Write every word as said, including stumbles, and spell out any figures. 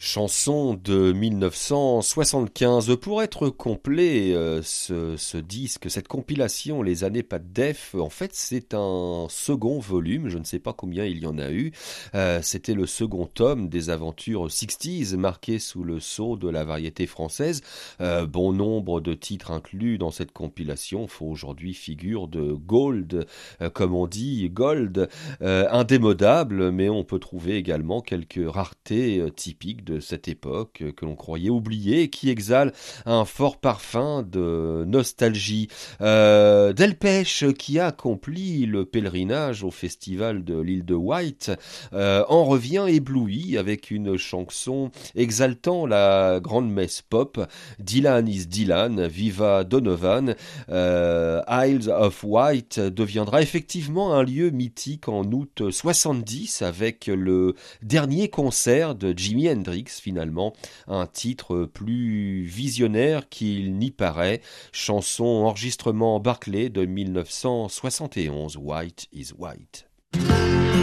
Chanson de mille neuf cent soixante-quinze. Pour être complet, euh, ce, ce disque, cette compilation, Les années pas de def, en fait, c'est un second volume. Je ne sais pas combien il y en a eu. Euh, c'était le second tome des aventures sixties, marqué sous le sceau de la variété française. Euh, bon nombre de titres inclus dans cette compilation font aujourd'hui figure de gold, euh, comme on dit, gold, euh, indémodable, mais on peut trouver également quelques raretés euh, typiques de cette époque euh, que l'on croyait oubliée et qui exhalent un fort parfum de nostalgie. Euh, Delpech, qui a accompli le pèlerinage au festival de l'île de Wight, euh, en revient ébloui avec une chanson exaltant la grande messe pop, Dylan is Dylan, Viva Donovan. euh, Isles of Wight deviendra effectivement un lieu mythique en août soixante-dix avec le dernier concert de Jimi Hendrix, finalement, un titre plus visionnaire qu'il n'y paraît, chanson enregistrement Barclay de mille neuf cent soixante et onze, White is White.